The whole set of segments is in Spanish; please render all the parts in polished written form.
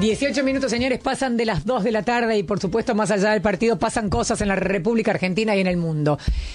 18 minutos, señores, pasan de las 2 de la tarde y, por supuesto, más allá del partido, pasan cosas en la República Argentina y en el mundo.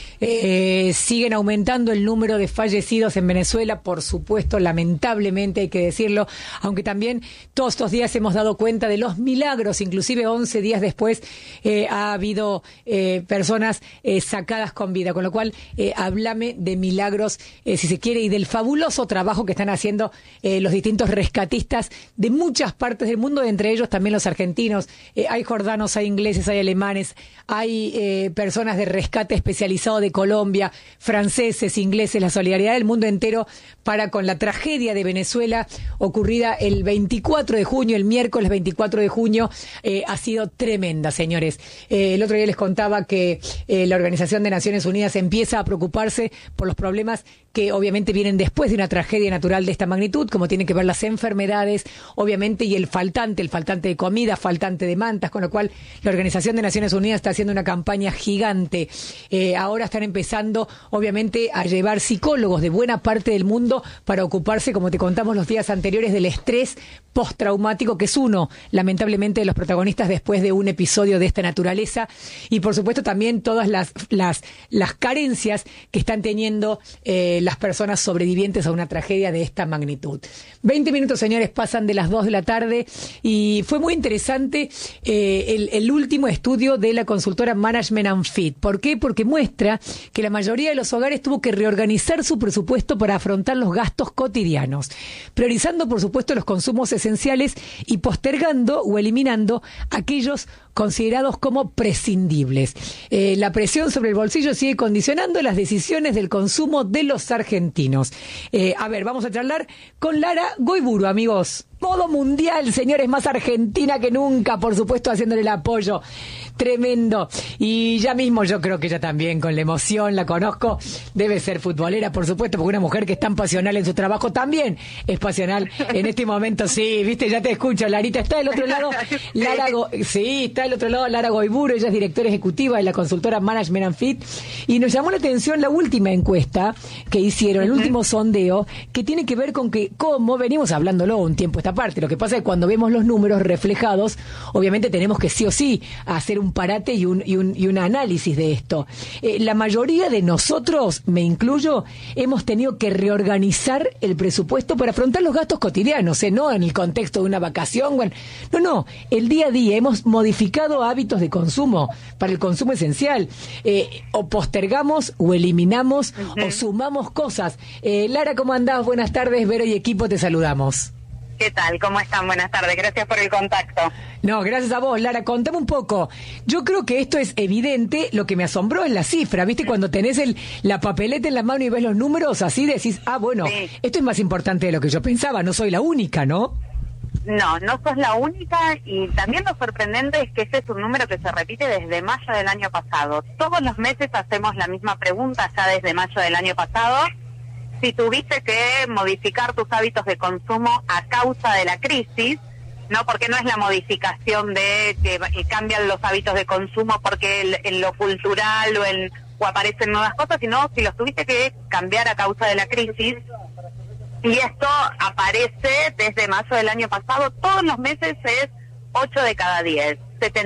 Siguen aumentando el número de fallecidos en Venezuela, por supuesto, lamentablemente hay que decirlo, aunque también todos estos días hemos dado cuenta de los milagros, inclusive 11 días después ha habido personas sacadas con vida, con lo cual háblame de milagros, si se quiere, y del fabuloso trabajo que están haciendo los distintos rescatistas de muchas partes del mundo, entre ellos también los argentinos. Hay jordanos, hay ingleses, hay alemanes, hay personas de rescate especializado de Colombia, franceses, ingleses, la solidaridad del mundo entero para con la tragedia de Venezuela ocurrida el 24 de junio, el miércoles 24 de junio, ha sido tremenda, señores. El otro día les contaba que la Organización de Naciones Unidas empieza a preocuparse por los problemas que obviamente vienen después de una tragedia natural de esta magnitud, como tienen que ver las enfermedades, obviamente, y el faltante de comida, faltante de mantas, con lo cual la Organización de Naciones Unidas está haciendo una campaña gigante. Ahora están empezando, obviamente, a llevar psicólogos de buena parte del mundo para ocuparse, como te contamos los días anteriores, del estrés postraumático, que es uno, lamentablemente, de los protagonistas después de un episodio de esta naturaleza, y por supuesto también todas las carencias que están teniendo las personas sobrevivientes a una tragedia de esta magnitud. 20 minutos, señores, pasan de las 2 de la tarde y fue muy interesante el último estudio de la consultora Management and Fit. ¿Por qué? Porque muestra que la mayoría de los hogares tuvo que reorganizar su presupuesto para afrontar los gastos cotidianos, priorizando, por supuesto, los consumos esenciales y postergando o eliminando aquellos considerados como prescindibles. La presión sobre el bolsillo sigue condicionando las decisiones del consumo de los argentinos. A ver, vamos a charlar con Lara Goiburu, amigos. Modo mundial, señores, más argentina que nunca, por supuesto, haciéndole el apoyo. Tremendo. Y ya mismo yo creo que ella también, con la emoción, la conozco, debe ser futbolera, por supuesto, porque una mujer que es tan pasional en su trabajo también es pasional en este momento. Sí, viste, ya te escucho, Larita. Está del otro lado, está del otro lado Lara Goiburu, ella es directora ejecutiva de la consultora Management and Fit, y nos llamó la atención la última encuesta que hicieron, el último sondeo, que tiene que ver con que, como venimos hablándolo un tiempo esta parte, lo que pasa es que cuando vemos los números reflejados, obviamente tenemos que sí o sí hacer un parate y un análisis de esto. La mayoría de nosotros, me incluyo, hemos tenido que reorganizar el presupuesto para afrontar los gastos cotidianos, no en el contexto de una vacación, no, el día a día hemos modificado hábitos de consumo para el consumo esencial, o postergamos o eliminamos o sumamos cosas. Lara, ¿cómo andás? Buenas tardes, Vero y equipo, te saludamos. ¿Qué tal? ¿Cómo están? Buenas tardes. Gracias por el contacto. No, gracias a vos, Lara. Contame un poco. Yo creo que esto es evidente. Lo que me asombró es la cifra. ¿Viste? Cuando tenés la papeleta en la mano y ves los números, así decís, bueno, sí, esto es más importante de lo que yo pensaba. No soy la única, ¿no? No sos la única, y también lo sorprendente es que ese es un número que se repite desde mayo del año pasado. Todos los meses hacemos la misma pregunta ya desde mayo del año pasado. Si tuviste que modificar tus hábitos de consumo a causa de la crisis, no, porque no es la modificación de que cambian los hábitos de consumo porque en lo cultural o aparecen nuevas cosas, sino si los tuviste que cambiar a causa de la crisis. Y esto aparece desde mayo del año pasado, todos los meses es 8 de cada 10,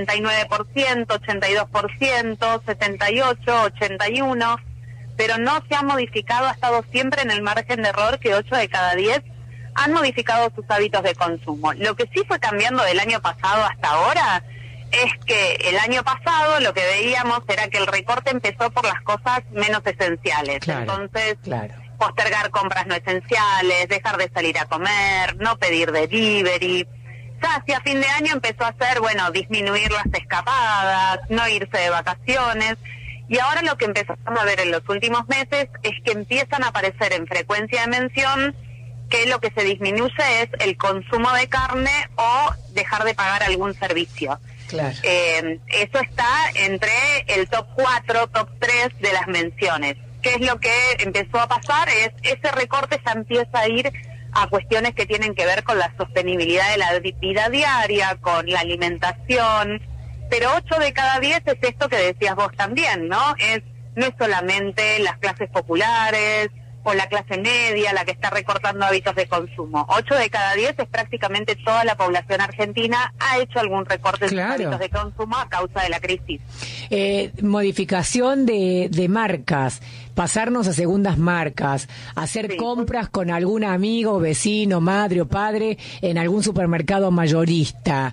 79%, 82%, 78%, 81%. Pero no se ha modificado, ha estado siempre en el margen de error que 8 de cada 10 han modificado sus hábitos de consumo. Lo que sí fue cambiando del año pasado hasta ahora es que el año pasado lo que veíamos era que el recorte empezó por las cosas menos esenciales. Entonces, postergar compras no esenciales, dejar de salir a comer, no pedir delivery. Ya hacia fin de año empezó a ser, disminuir las escapadas, no irse de vacaciones. Y ahora lo que empezamos a ver en los últimos meses es que empiezan a aparecer en frecuencia de mención que lo que se disminuye es el consumo de carne o dejar de pagar algún servicio. Claro. Eso está entre el top 4, top 3 de las menciones. ¿Qué es lo que empezó a pasar? Ese recorte ya empieza a ir a cuestiones que tienen que ver con la sostenibilidad de la vida diaria, con la alimentación. Pero 8 de cada 10 es esto que decías vos también, ¿no? No es solamente las clases populares, o la clase media la que está recortando hábitos de consumo. 8 de cada 10 es prácticamente toda la población argentina ha hecho algún recorte en sus hábitos de consumo a causa de la crisis. Modificación de marcas, pasarnos a segundas marcas, hacer compras con algún amigo, vecino, madre o padre en algún supermercado mayorista,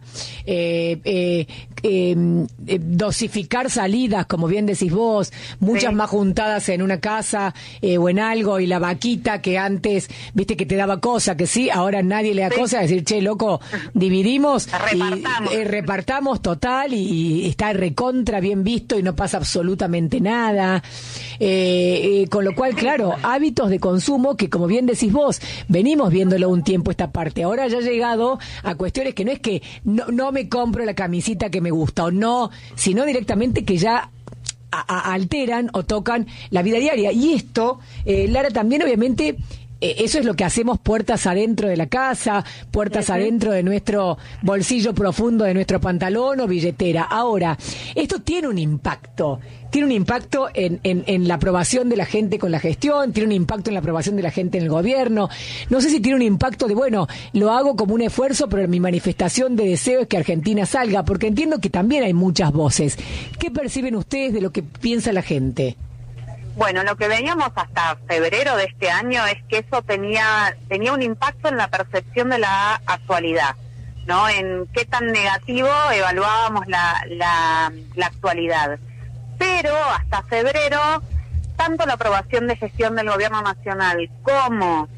dosificar salidas, como bien decís vos, muchas más juntadas en una casa o en algo, y la vaquita que antes, viste que te daba cosa, que sí, ahora nadie le da cosa, decir, che, loco, dividimos, repartamos total, y está recontra bien visto y no pasa absolutamente nada. Con lo cual, claro, hábitos de consumo que, como bien decís vos, venimos viéndolo un tiempo esta parte. Ahora ya ha llegado a cuestiones que no es que no me compro la camisita que me gusta o no, sino directamente que ya alteran o tocan la vida diaria. Y esto, Lara, también obviamente... eso es lo que hacemos puertas adentro de la casa, puertas adentro de nuestro bolsillo profundo de nuestro pantalón o billetera. Ahora, esto tiene un impacto en la aprobación de la gente con la gestión, tiene un impacto en la aprobación de la gente en el gobierno. No sé si tiene un impacto de, bueno, lo hago como un esfuerzo, pero mi manifestación de deseo es que Argentina salga, porque entiendo que también hay muchas voces. ¿Qué perciben ustedes de lo que piensa la gente? Bueno, lo que veníamos hasta febrero de este año es que eso tenía un impacto en la percepción de la actualidad, ¿no? En qué tan negativo evaluábamos la actualidad. Pero hasta febrero, tanto la aprobación de gestión del gobierno nacional como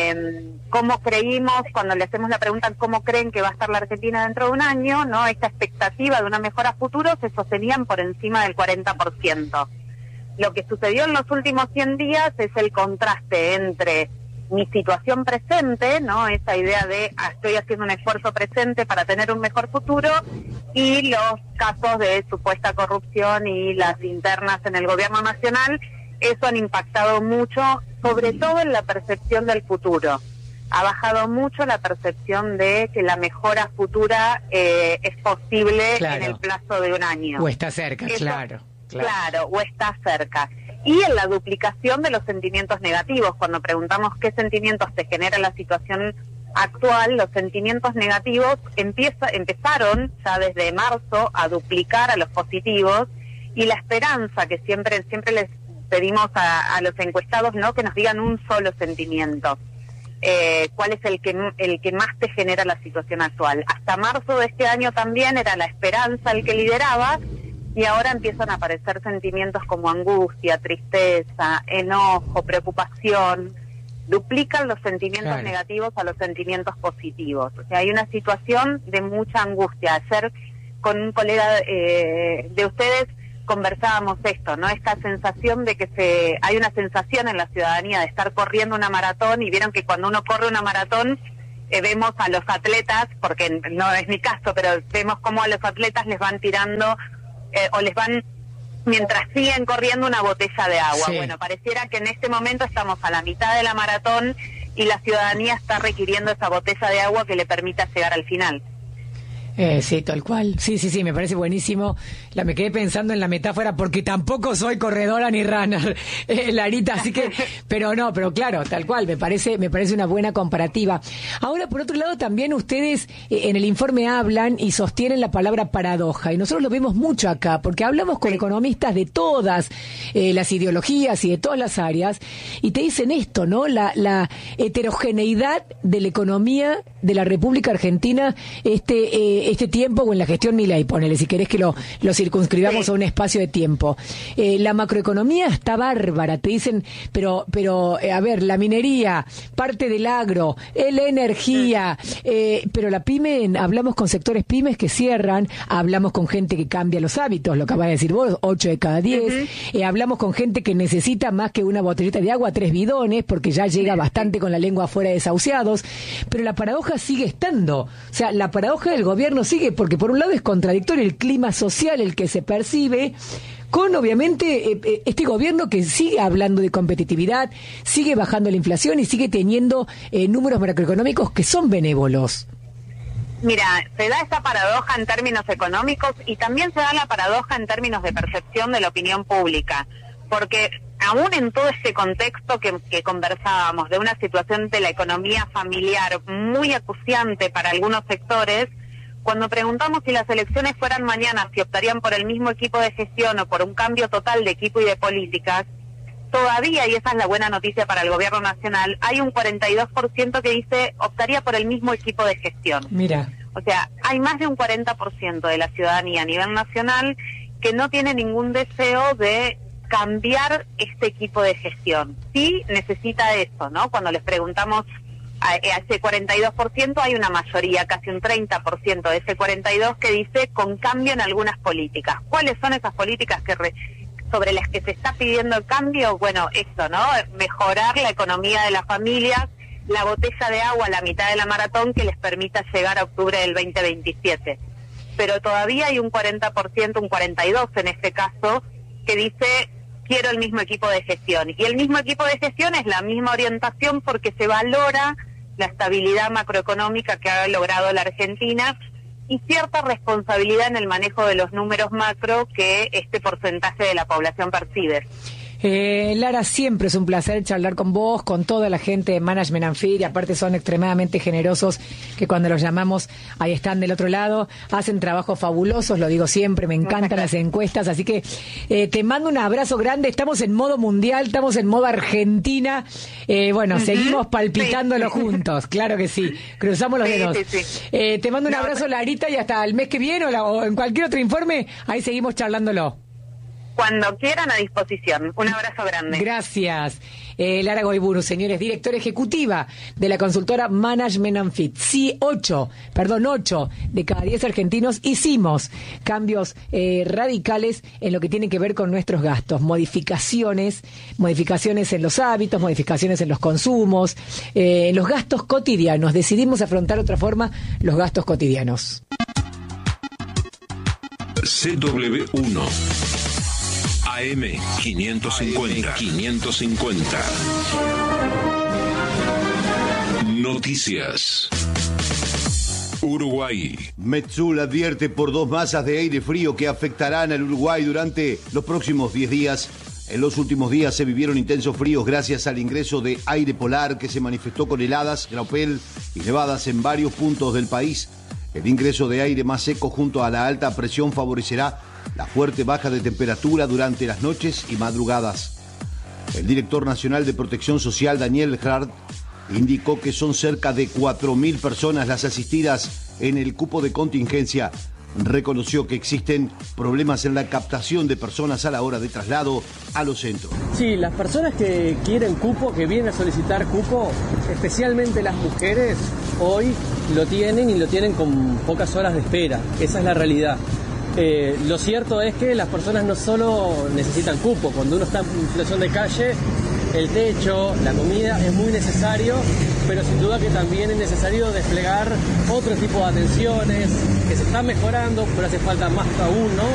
cómo creímos, cuando le hacemos la pregunta cómo creen que va a estar la Argentina dentro de un año, ¿no? Esta expectativa de una mejora a futuro se sostenían por encima del 40%. Lo que sucedió en los últimos 100 días es el contraste entre mi situación presente, ¿no? Esa idea de estoy haciendo un esfuerzo presente para tener un mejor futuro, y los casos de supuesta corrupción y las internas en el gobierno nacional. Eso han impactado mucho, sobre todo en la percepción del futuro. Ha bajado mucho la percepción de que la mejora futura es posible en el plazo de un año. O está cerca, eso, Claro, o está cerca. Y en la duplicación de los sentimientos negativos, cuando preguntamos qué sentimientos te genera la situación actual, los sentimientos negativos empezaron ya desde marzo a duplicar a los positivos, y la esperanza que siempre les pedimos a los encuestados, ¿no? Que nos digan un solo sentimiento. ¿Cuál es el que más te genera la situación actual? Hasta marzo de este año también era la esperanza el que lideraba, y ahora empiezan a aparecer sentimientos como angustia, tristeza, enojo, preocupación. Duplican los sentimientos negativos a los sentimientos positivos. O sea, hay una situación de mucha angustia. Ayer con un colega de ustedes conversábamos esto, ¿no? Esta sensación de que hay una sensación en la ciudadanía de estar corriendo una maratón, y vieron que cuando uno corre una maratón vemos a los atletas, porque no es mi caso, pero vemos cómo a los atletas les van tirando o les van, mientras siguen corriendo, una botella de agua. Bueno, pareciera que en este momento estamos a la mitad de la maratón y la ciudadanía está requiriendo esa botella de agua que le permita llegar al final. Sí, tal cual. Sí, me parece buenísimo. Me quedé pensando en la metáfora porque tampoco soy corredora ni runner, Larita, así que, pero claro, tal cual, me parece una buena comparativa. Ahora, por otro lado, también ustedes en el informe hablan y sostienen la palabra paradoja, y nosotros lo vemos mucho acá, porque hablamos con economistas de todas las ideologías y de todas las áreas, y te dicen esto, ¿no? La heterogeneidad de la economía de la República Argentina, este tiempo, o en la gestión Milei, ponele, si querés que lo circunscribamos a un espacio de tiempo. La macroeconomía está bárbara, te dicen, pero a ver, la minería, parte del agro, la energía, pero la pyme, hablamos con sectores pymes que cierran, hablamos con gente que cambia los hábitos, lo que acabas de decir vos, 8 de cada 10, hablamos con gente que necesita más que una botellita de agua, 3 bidones, porque ya llega bastante con la lengua afuera, desahuciados, pero la paradoja sigue estando, o sea, la paradoja del gobierno sigue, porque por un lado es contradictorio el clima social el que se percibe, con obviamente este gobierno que sigue hablando de competitividad, sigue bajando la inflación y sigue teniendo números macroeconómicos que son benévolos. Mira, se da esa paradoja en términos económicos, y también se da la paradoja en términos de percepción de la opinión pública, porque aún en todo este contexto que conversábamos, de una situación de la economía familiar muy acuciante para algunos sectores, cuando preguntamos si las elecciones fueran mañana, si optarían por el mismo equipo de gestión o por un cambio total de equipo y de políticas, todavía, y esa es la buena noticia para el gobierno nacional, hay un 42% que dice optaría por el mismo equipo de gestión. Mira. O sea, hay más de un 40% de la ciudadanía a nivel nacional que no tiene ningún deseo de cambiar este equipo de gestión. Sí necesita eso, ¿no? Cuando les preguntamos a ese 42%, hay una mayoría, casi un 30% de ese 42% que dice con cambio en algunas políticas. ¿Cuáles son esas políticas sobre las que se está pidiendo el cambio? Bueno, esto, ¿no? Mejorar la economía de las familias, la botella de agua a la mitad de la maratón que les permita llegar a octubre del 2027. Pero todavía hay un 40%, un 42% en este caso, que dice quiero el mismo equipo de gestión. Y el mismo equipo de gestión es la misma orientación porque se valora la estabilidad macroeconómica que ha logrado la Argentina y cierta responsabilidad en el manejo de los números macro que este porcentaje de la población percibe. Lara, siempre es un placer charlar con vos, con toda la gente de Management and Feed, y aparte son extremadamente generosos, que cuando los llamamos ahí están del otro lado, hacen trabajos fabulosos, lo digo siempre, me encantan las encuestas, así que te mando un abrazo grande. Estamos en modo mundial, estamos en modo Argentina, seguimos palpitándolo juntos, claro que sí, cruzamos los dedos. Sí. Te mando un abrazo, Larita, y hasta el mes que viene o en cualquier otro informe, ahí seguimos charlándolo. Cuando quieran, a disposición. Un abrazo grande. Gracias. Lara Goiburu, señores, directora ejecutiva de la consultora Management and Feed. Sí, 8 de cada 10 argentinos hicimos cambios radicales en lo que tiene que ver con nuestros gastos. Modificaciones en los hábitos, modificaciones en los consumos, en los gastos cotidianos. Decidimos afrontar de otra forma los gastos cotidianos. CW1 AM 550. Noticias. Uruguay. Metsul advierte por 2 masas de aire frío que afectarán al Uruguay durante los próximos 10 días. En los últimos días se vivieron intensos fríos gracias al ingreso de aire polar que se manifestó con heladas, graupel y nevadas en varios puntos del país. El ingreso de aire más seco junto a la alta presión favorecerá la fuerte baja de temperatura durante las noches y madrugadas. El director nacional de Protección Social, Daniel Hart, indicó que son cerca de 4.000 personas las asistidas en el cupo de contingencia. Reconoció que existen problemas en la captación de personas a la hora de traslado a los centros. Sí, las personas que quieren cupo, que vienen a solicitar cupo, especialmente las mujeres, hoy lo tienen y lo tienen con pocas horas de espera. Esa es la realidad. Lo cierto es que las personas no solo necesitan cupo, cuando uno está en situación de calle, el techo, la comida es muy necesario, pero sin duda que también es necesario desplegar otro tipo de atenciones que se están mejorando, pero hace falta más aún, ¿no?